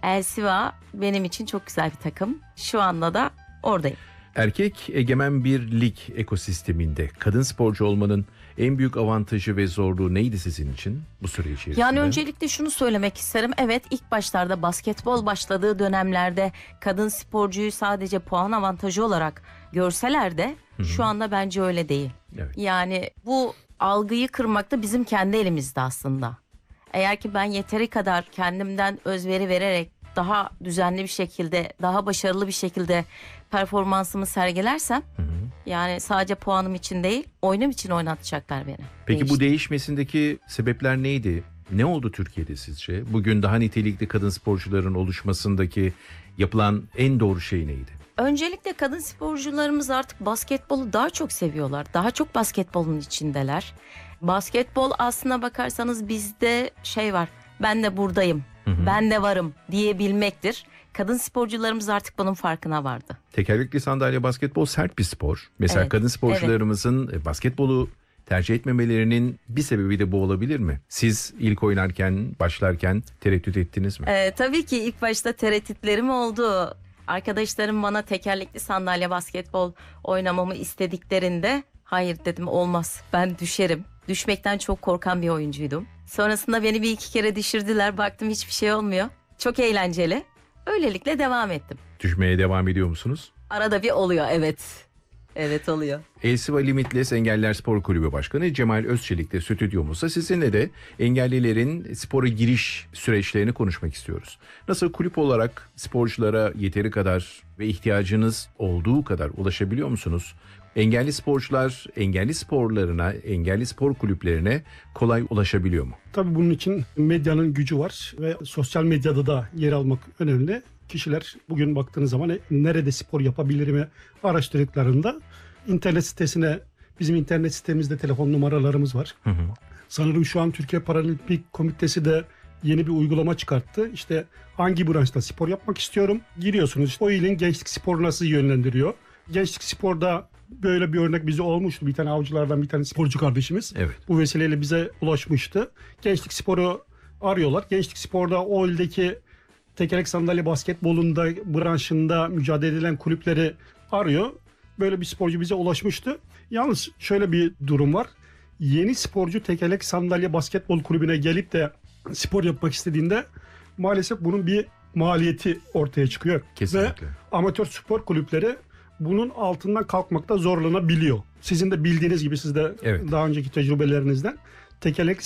Elsiva benim için çok güzel bir takım. Şu anda da oradayım. Erkek egemen bir lig ekosisteminde kadın sporcu olmanın en büyük avantajı ve zorluğu neydi sizin için bu süre içerisinde? Yani öncelikle şunu söylemek isterim. Evet, ilk başlarda basketbol başladığı dönemlerde kadın sporcuyu sadece puan avantajı olarak görseler de şu anda bence öyle değil. Evet. Yani bu algıyı kırmak da bizim kendi elimizde aslında. Eğer ki ben yeteri kadar kendimden özveri vererek daha düzenli bir şekilde, daha başarılı bir şekilde performansımı sergilersem, yani sadece puanım için değil, oyunum için oynatacaklar beni. Peki bu değişmesindeki sebepler neydi? Ne oldu Türkiye'de sizce? Bugün daha nitelikli kadın sporcuların oluşmasındaki yapılan en doğru şey neydi? Öncelikle kadın sporcularımız artık basketbolu daha çok seviyorlar. Daha çok basketbolun içindeler. Basketbol aslına bakarsanız bizde şey var. Ben de buradayım, ben de varım diyebilmektir. Kadın sporcularımız artık bunun farkına vardı. Tekerlekli sandalye basketbol sert bir spor. Mesela Evet, kadın sporcularımızın basketbolu tercih etmemelerinin bir sebebi de bu olabilir mi? Siz ilk oynarken, başlarken tereddüt ettiniz mi? Tabii ki ilk başta tereddütlerim oldu. Arkadaşlarım bana tekerlekli sandalye basketbol oynamamı istediklerinde hayır dedim, olmaz, ben düşerim. Düşmekten çok korkan bir oyuncuydum. Sonrasında beni bir iki kere düşürdüler, baktım hiçbir şey olmuyor. Çok eğlenceli. Öylelikle devam ettim. Düşmeye devam ediyor musunuz? Arada bir oluyor, evet. Evet, oluyor. Elsiva Limitless Engelliler Spor Kulübü Başkanı Cemal Özçelik de stüdyomuzda. Sizinle de engellilerin spora giriş süreçlerini konuşmak istiyoruz. Nasıl kulüp olarak sporculara yeteri kadar ve ihtiyacınız olduğu kadar ulaşabiliyor musunuz? Engelli sporcular engelli sporlarına, engelli spor kulüplerine kolay ulaşabiliyor mu? Tabii bunun için medyanın gücü var ve sosyal medyada da yer almak önemli. Kişiler bugün baktığınız zaman nerede spor yapabilirimi araştırdıklarında internet sitesine, bizim internet sitemizde telefon numaralarımız var. Sanırım şu an Türkiye Paralimpik Komitesi de yeni bir uygulama çıkarttı. İşte hangi branşta spor yapmak istiyorum, giriyorsunuz. İşte o ilin gençlik sporu nasıl yönlendiriyor? Gençlik sporda böyle bir örnek bize olmuştu. Bir tane avcılardan bir tane sporcu kardeşimiz. Evet. Bu vesileyle bize ulaşmıştı. Gençlik sporu arıyorlar. Gençlik sporda o ildeki tekerlek sandalye basketbolunda branşında mücadele edilen kulüpleri arıyor. Böyle bir sporcu bize ulaşmıştı. Yalnız şöyle bir durum var. Yeni sporcu tekerlek sandalye basketbol kulübüne gelip de spor yapmak istediğinde maalesef bunun bir maliyeti ortaya çıkıyor. Kesinlikle. Ve amatör spor kulüpleri bunun altından kalkmakta zorlanabiliyor. Sizin de bildiğiniz gibi, siz de Evet. daha önceki tecrübelerinizden tekerlek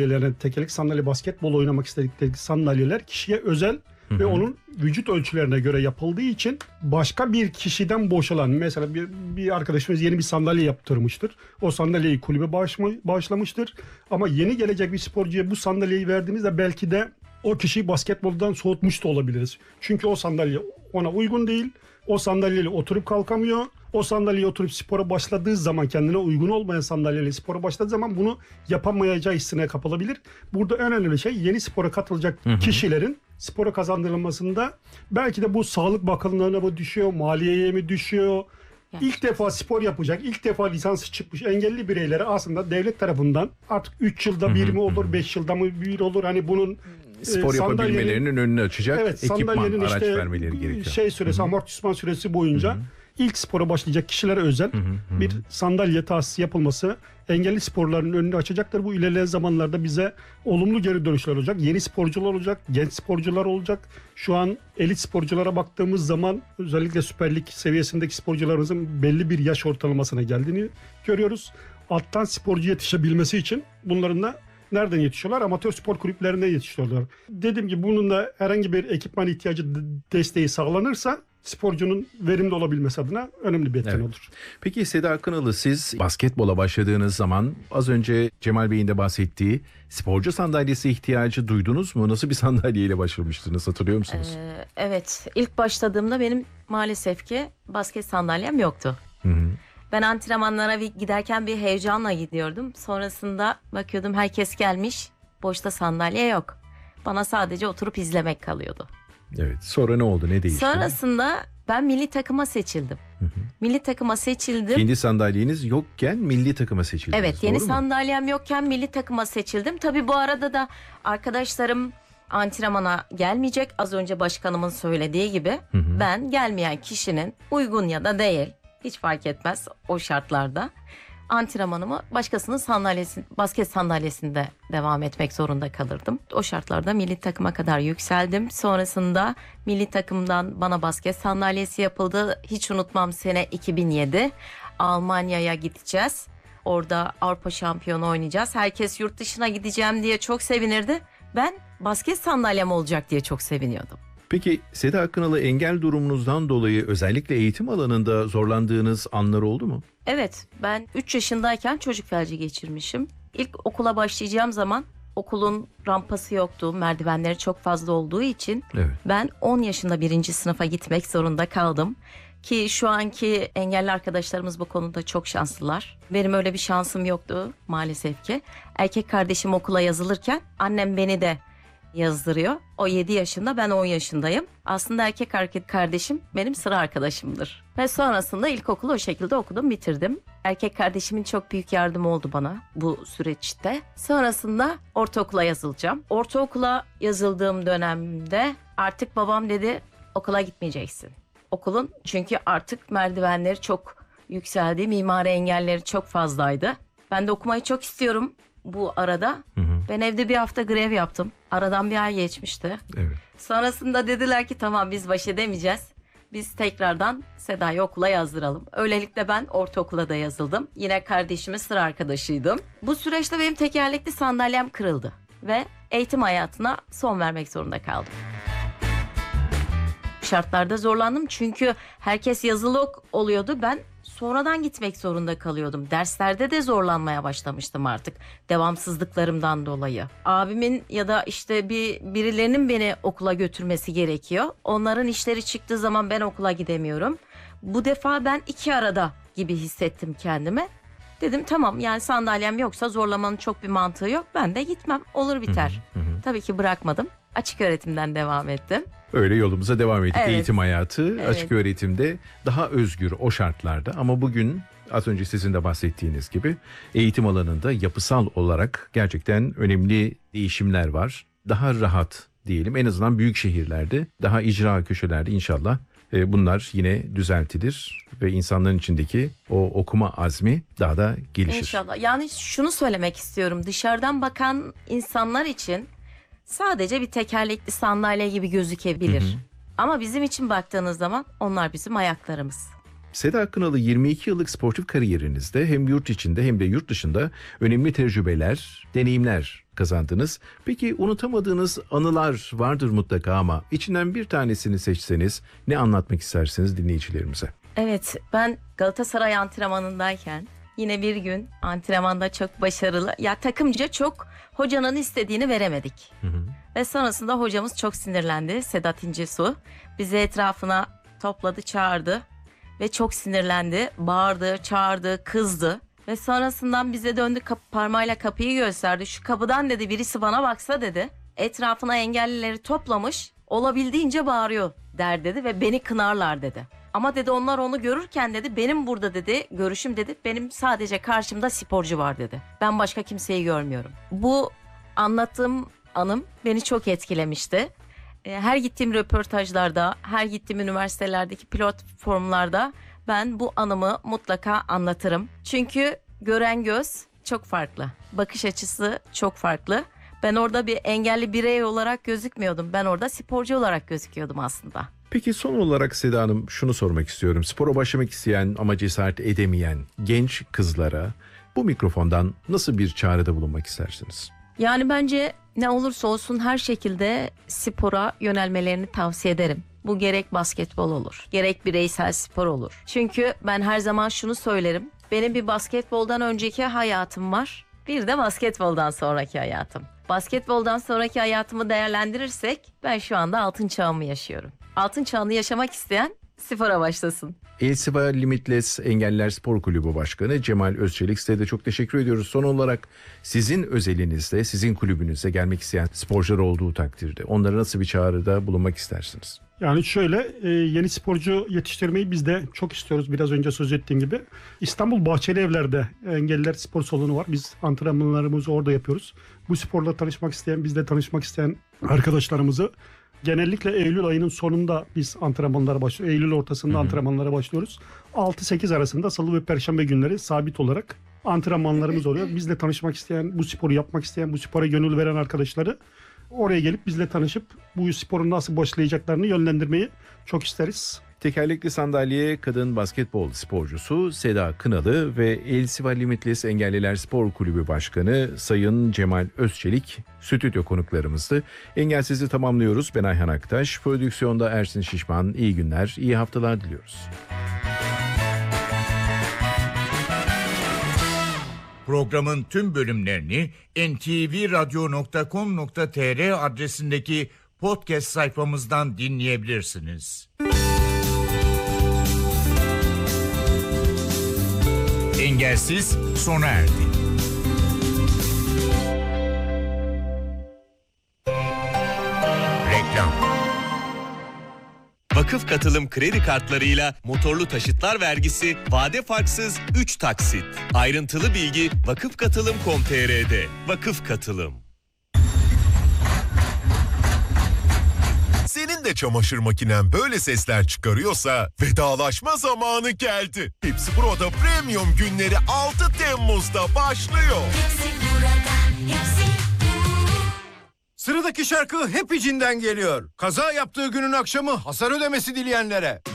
sandalye basketbol oynamak istedikleri sandalyeler kişiye özel ve onun vücut ölçülerine göre yapıldığı için başka bir kişiden boşalan, mesela bir arkadaşımız yeni bir sandalye yaptırmıştır. O sandalyeyi kulübe bağışlamıştır. Ama yeni gelecek bir sporcuya bu sandalyeyi verdiğinizde belki de o kişiyi basketboldan soğutmuş da olabiliriz. Çünkü o sandalye ona uygun değil. O sandalyeyle oturup kalkamıyor. O sandalyeye oturup spora başladığı zaman, kendine uygun olmayan sandalyeyle spora başladığı zaman bunu yapamayacağı hissine kapılabilir. Burada en önemli şey yeni spora katılacak kişilerin spora kazandırılmasında belki de bu Sağlık Bakanlığı'na mı düşüyor, maliyeye mi düşüyor? İlk defa spor yapacak, ilk defa lisansı çıkmış engelli bireylere aslında devlet tarafından artık 3 yılda bir mi olur, 5 yılda mı bir olur? Hani bunun Spor yapabilmelerinin önünü açacak ekipman, araç işte vermeleri gerekiyor. Süresi, amortisman süresi boyunca ilk spora başlayacak kişilere özel bir sandalye tahsisi yapılması engelli sporların önünü açacaktır. Bu ilerleyen zamanlarda bize olumlu geri dönüşler olacak. Yeni sporcular olacak, genç sporcular olacak. Şu an elit sporculara baktığımız zaman özellikle Süper Lig seviyesindeki sporcularımızın belli bir yaş ortalamasına geldiğini görüyoruz. Alttan sporcu yetişebilmesi için bunların da nereden yetişiyorlar? Amatör spor kulüplerinden yetişiyorlar. Dediğim gibi bunun da herhangi bir ekipman ihtiyacı, desteği sağlanırsa sporcunun verimli olabilmesi adına önemli bir etken olur. Peki Seda Akınalı, siz basketbola başladığınız zaman az önce Cemal Bey'in de bahsettiği sporcu sandalyesi ihtiyacı duydunuz mu? Nasıl bir sandalyeyle başlamıştınız, hatırlıyor musunuz? Evet, ilk başladığımda benim maalesef ki basket sandalyem yoktu. Ben antrenmanlara giderken bir heyecanla gidiyordum. Sonrasında bakıyordum herkes gelmiş, boşta sandalye yok. Bana sadece oturup izlemek kalıyordu. Evet. Sonra ne oldu? Ne değişti? Sonrasında ben milli takıma seçildim. Milli takıma seçildim. Kendi sandalyeniz yokken milli takıma seçildiniz. Evet, yeni doğru mu? sandalyem yokken milli takıma seçildim. Tabii bu arada da arkadaşlarım antrenmana gelmeyecek. Az önce başkanımın söylediği gibi ben gelmeyen kişinin uygun ya da değil, hiç fark etmez o şartlarda, antrenmanımı başkasının basket sandalyesinde devam etmek zorunda kalırdım. O şartlarda milli takıma kadar yükseldim. Sonrasında milli takımdan bana basket sandalyesi yapıldı. Hiç unutmam, sene 2007. Almanya'ya gideceğiz. Orada Avrupa şampiyonu oynayacağız. Herkes yurt dışına gideceğim diye çok sevinirdi. Ben basket sandalyem olacak diye çok seviniyordum. Peki Seda Akınalı, engel durumunuzdan dolayı özellikle eğitim alanında zorlandığınız anlar oldu mu? Evet, ben 3 yaşındayken çocuk felci geçirmişim. İlk okula başlayacağım zaman okulun rampası yoktu. Merdivenleri çok fazla olduğu için Evet. ben 10 yaşında 1. sınıfa gitmek zorunda kaldım. Ki şu anki engelli arkadaşlarımız bu konuda çok şanslılar. Benim öyle bir şansım yoktu maalesef ki. Erkek kardeşim okula yazılırken annem beni de yazdırıyor. O 7 yaşında, ben 10 yaşındayım. Aslında erkek kardeşim benim sıra arkadaşımdır. Ve sonrasında ilkokulu o şekilde okudum, bitirdim. Erkek kardeşimin çok büyük yardımı oldu bana bu süreçte. Sonrasında ortaokula yazılacağım. Ortaokula yazıldığım dönemde artık babam dedi, okula gitmeyeceksin. Okulun, çünkü artık merdivenleri çok yükseldi, mimari engelleri çok fazlaydı. Ben de okumayı çok istiyorum bu arada. Ben evde bir hafta grev yaptım. Aradan bir ay geçmişti. Evet. Sonrasında dediler ki tamam, biz baş edemeyeceğiz. Biz tekrardan Seda'yı okula yazdıralım. Öylelikle ben ortaokula da yazıldım. Yine kardeşimin sıra arkadaşıydım. Bu süreçte benim tekerlekli sandalyem kırıldı. Ve eğitim hayatına son vermek zorunda kaldım. Şartlarda zorlandım çünkü herkes yazılı oluyordu. Ben sonradan gitmek zorunda kalıyordum. Derslerde de zorlanmaya başlamıştım artık devamsızlıklarımdan dolayı. Abimin ya da işte birilerinin beni okula götürmesi gerekiyor. Onların işleri çıktığı zaman ben okula gidemiyorum. Bu defa ben iki arada gibi hissettim kendimi. Dedim tamam, yani sandalyem yoksa zorlamanın çok bir mantığı yok. Ben de gitmem, olur biter. Tabii ki bırakmadım. Açık öğretimden devam ettim. Öyle yolumuza devam ettik. Evet. Eğitim hayatı Evet. açık öğretimde daha özgür o şartlarda, ama bugün az önce sizin de bahsettiğiniz gibi eğitim alanında yapısal olarak gerçekten önemli değişimler var. Daha rahat diyelim, en azından büyük şehirlerde, daha icra köşelerde inşallah bunlar yine düzeltilir ve insanların içindeki o okuma azmi daha da gelişir. İnşallah. Yani şunu söylemek istiyorum. Dışarıdan bakan insanlar için sadece bir tekerlekli sandalye gibi gözükebilir. Ama bizim için baktığınız zaman onlar bizim ayaklarımız. Seda Akınalı, 22 yıllık sportif kariyerinizde hem yurt içinde hem de yurt dışında önemli tecrübeler, deneyimler kazandınız. Peki unutamadığınız anılar vardır mutlaka, ama içinden bir tanesini seçseniz ne anlatmak istersiniz dinleyicilerimize? Evet, ben Galatasaray antrenmanındayken yine bir gün antrenmanda çok başarılı, ya takımca çok hocanın istediğini veremedik. Ve sonrasında hocamız çok sinirlendi, Sedat İncesu. Bizi etrafına topladı, çağırdı ve çok sinirlendi. Bağırdı, çağırdı, kızdı. Ve sonrasından bize döndü, parmağıyla kapıyı gösterdi. Şu kapıdan dedi birisi bana baksa dedi, etrafına engellileri toplamış, olabildiğince bağırıyor der dedi ve beni kınarlar dedi. Ama dedi onlar onu görürken dedi, benim burada dedi görüşüm dedi, benim sadece karşımda sporcu var dedi. Ben başka kimseyi görmüyorum. Bu anlattığım anım beni çok etkilemişti. Her gittiğim röportajlarda, her gittiğim üniversitelerdeki platformlarda ben bu anımı mutlaka anlatırım. Çünkü gören göz çok farklı. Bakış açısı çok farklı. Ben orada bir engelli birey olarak gözükmüyordum. Ben orada sporcu olarak gözüküyordum aslında. Peki son olarak Seda Hanım, şunu sormak istiyorum. Spora başlamak isteyen ama cesaret edemeyen genç kızlara bu mikrofondan nasıl bir çağrıda bulunmak istersiniz? Yani bence ne olursa olsun her şekilde spora yönelmelerini tavsiye ederim. Bu gerek basketbol olur, gerek bireysel spor olur. Çünkü ben her zaman şunu söylerim. Benim bir basketboldan önceki hayatım var, bir de basketboldan sonraki hayatım. Basketboldan sonraki hayatımı değerlendirirsek ben şu anda altın çağımı yaşıyorum. Altın çağını yaşamak isteyen spora başlasın. Elsiva Limitless Engelliler Spor Kulübü Başkanı Cemal Özçelik, size de çok teşekkür ediyoruz. Son olarak sizin özelinizde, sizin kulübünüze gelmek isteyen sporcular olduğu takdirde onlara nasıl bir çağrıda bulunmak istersiniz? Yani şöyle, yeni sporcu yetiştirmeyi biz de çok istiyoruz. Biraz önce söz ettiğim gibi. İstanbul Bahçelievler'de engelliler spor salonu var. Biz antrenmanlarımızı orada yapıyoruz. Bu sporla tanışmak isteyen, bizle tanışmak isteyen arkadaşlarımızı genellikle Eylül ayının sonunda biz antrenmanlara başlıyoruz. Eylül ortasında antrenmanlara başlıyoruz. 6-8 arasında salı ve perşembe günleri sabit olarak antrenmanlarımız oluyor. Bizle tanışmak isteyen, bu sporu yapmak isteyen, bu spora gönül veren arkadaşları oraya gelip bizle tanışıp bu sporun nasıl başlayacaklarını yönlendirmeyi çok isteriz. Tekerlekli sandalye kadın basketbol sporcusu Seda Kınalı ve El Siva Limitless Engelliler Spor Kulübü Başkanı Sayın Cemal Özçelik stüdyo konuklarımızdı. Engelsiz'i tamamlıyoruz. Ben Ayhan Aktaş. Prodüksiyonda Ersin Şişman. İyi günler, iyi haftalar diliyoruz. Programın tüm bölümlerini ntvradio.com.tr adresindeki podcast sayfamızdan dinleyebilirsiniz. Engelsiz sona erdi. Reklam. Vakıf Katılım kredi kartlarıyla motorlu taşıtlar vergisi vade farksız 3 taksit. Ayrıntılı bilgi vakıfkatılım.com.tr'de. Vakıf Katılım. Senin de çamaşır makinen böyle sesler çıkarıyorsa vedalaşma zamanı geldi. Hepsi Burada Premium günleri 6 Temmuz'da başlıyor. Sıradaki şarkı hep içinden geliyor. Kaza yaptığı günün akşamı hasar ödemesi dileyenlere.